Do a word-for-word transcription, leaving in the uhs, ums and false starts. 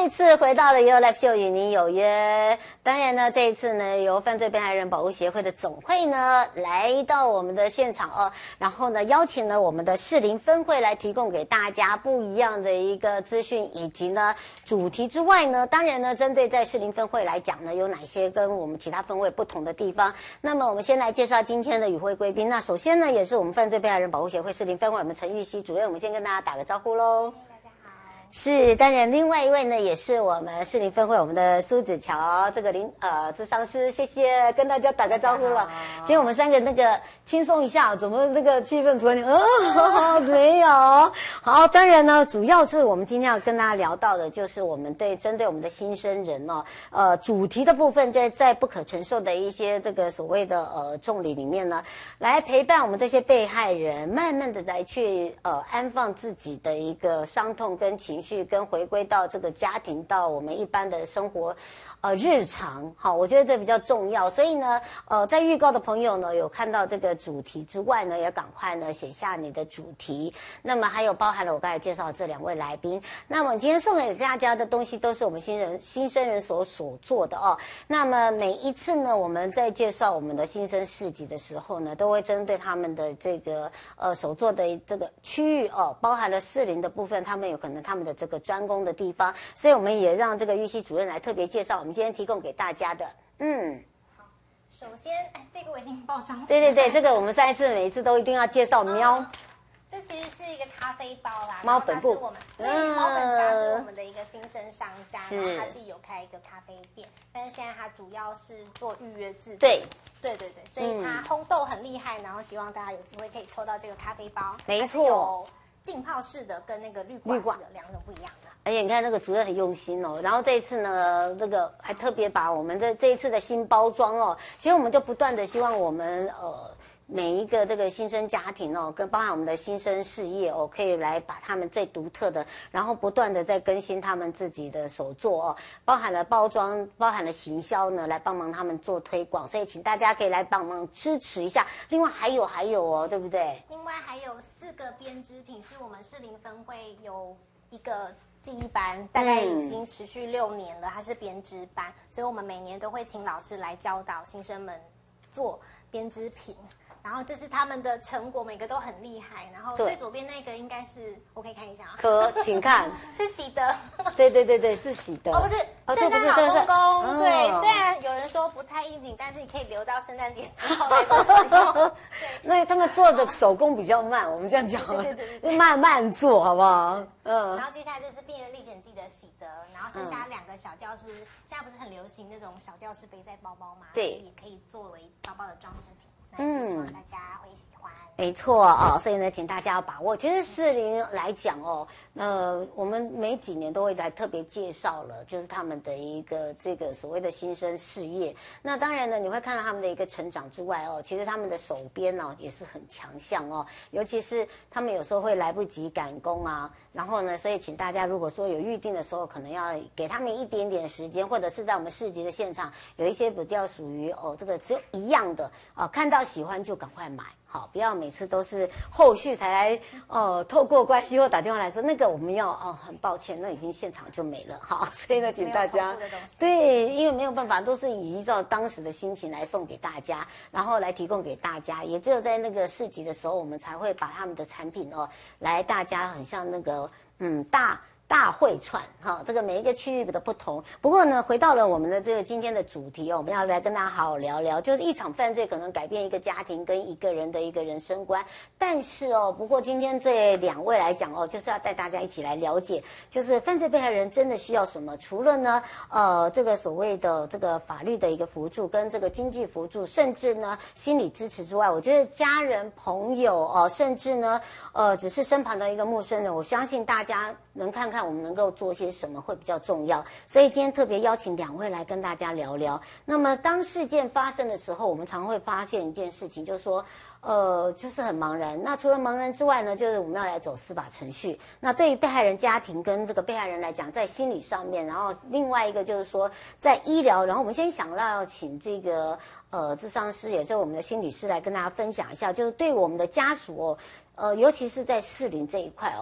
再一次回到了 U Live 秀与您有约。当然呢，这一次呢，由犯罪被害人保护协会的总会呢来到我们的现场哦，然后呢邀请了我们的士林分会来提供给大家不一样的一个资讯以及呢主题之外呢，当然呢，针对在士林分会来讲呢，有哪些跟我们其他分会不同的地方？那么我们先来介绍今天的与会贵宾。那首先呢，也是我们犯罪被害人保护协会士林分会我们陈玉熙主任，我们先跟大家打个招呼喽。是，当然，另外一位呢，也是我们士林分会我们的苏子乔这个林呃咨商师，谢谢，跟大家打个招呼了。今天我们三个那个轻松一下，怎么那个气氛突然间，哦，没有。好，当然呢，主要是我们今天要跟大家聊到的，就是我们对针对我们的新生人哦，呃，主题的部分，在在不可承受的一些这个所谓的呃重理里面呢，来陪伴我们这些被害人，慢慢的来去呃安放自己的一个伤痛跟情绪。去跟回归到这个家庭，到我们一般的生活，呃，日常，好，我觉得这比较重要。所以呢，呃，在预告的朋友呢，有看到这个主题之外呢，也赶快呢写下你的主题。那么还有包含了我刚才介绍的这两位来宾。那么今天送给大家的东西都是我们新人新生人所所做的哦。那么每一次呢，我们在介绍我们的新生事迹的时候呢，都会针对他们的这个呃所做的这个区域哦，包含了适龄的部分，他们有可能他们的这个专攻的地方，所以我们也让这个玉熙主任来特别介绍我们今天提供给大家的。嗯， 好，首先，哎，这个我已经包装。 对对对，这个我们上一次每一次都一定要介绍喵。 嗯、这其实是一个咖啡包啦， 猫本部， 我们对、嗯、猫本家是我们的一个新生商家， 是然后他自己有开一个咖啡店，但是现在他主要是做预约制。 对。 对对对，所以他烘豆很厉害，然后希望大家有机会可以抽到这个咖啡包。 没错。 浸泡式的跟那个滤挂式的两种不一样的， 而且你看那个主任很用心哦。然后这一次呢，这个还特别把我们的这一次的新包装哦，其实我们就不断的希望我们呃每一个这个新生家庭哦，跟包含我们的新生事业哦，可以来把他们最独特的，然后不断的在更新他们自己的手作哦，包含了包装，包含了行销呢，来帮忙他们做推广。所以请大家可以来帮忙支持一下。另外还有还有哦，对不对？ 另外还有四个编织品是我们士林分会有一个技艺班，大概已经持续六年了，它是编织班，所以我们每年都会请老师来教导新生们做编织品。然后这是他们的成果，每个都很厉害。然后最左边那个应该是，我可以看一下啊。 可，请看， 是喜德。 对对对对，是喜德。 哦，不是， 哦、 圣诞老公公。 哦、 对，虽然有人说不太应景，但是你可以留到圣诞节之后来做使用。对， 那他们做的手工比较慢，我们这样讲， 对对对对， 慢慢做，好不好？ 嗯。然后接下来就是《病人历险记》的喜德，然后剩下两个小吊饰，现在不是很流行那种小吊饰背在包包吗？ 对， 也可以作为包包的装饰品。嗯，希望大家会喜欢。 没错哦，所以呢，请大家要把握。其实士林来讲哦，呃，我们每几年都会来特别介绍了，就是他们的一个这个所谓的新生事业。那当然呢，你会看到他们的一个成长之外哦，其实他们的手边哦也是很强项哦，尤其是他们有时候会来不及赶工啊，然后呢，所以请大家如果说有预定的时候，可能要给他们一点点时间，或者是在我们市集的现场有一些比较属于哦这个只有一样的啊，看到喜欢就赶快买。好，不要每次都是后续才来，呃，透过关系或打电话来说那个我们要哦，很抱歉，那已经现场就没了，好，所以呢，请大家对，因为没有办法，都是依照当时的心情来送给大家，然后来提供给大家，也只有在那个市集的时候，我们才会把他们的产品哦，来大家很像那个嗯大。大会串哈，这个每一个区域的不同。不过呢，回到了我们的这个今天的主题哦，我们要来跟大家好好聊聊，就是一场犯罪可能改变一个家庭跟一个人的一个人生观。但是哦，不过今天这两位来讲哦，就是要带大家一起来了解，就是犯罪被害人真的需要什么？除了呢，呃，这个所谓的这个法律的一个辅助跟这个经济辅助，甚至呢心理支持之外，我觉得家人、朋友哦，甚至呢，呃，只是身旁的一个陌生人，我相信大家能看看我们能够做些什么会比较重要，所以今天特别邀请两位来跟大家聊聊。那么当事件发生的时候，我们常会发现一件事情，就是说呃，就是很茫然。那除了茫然之外呢，就是我们要来走司法程序。那对于被害人家庭跟这个被害人来讲，在心理上面，然后另外一个就是说在医疗，然后我们先想要请这个呃諮商师，也就是我们的心理师来跟大家分享一下，就是对我们的家属哦，呃，尤其是在适龄这一块哦。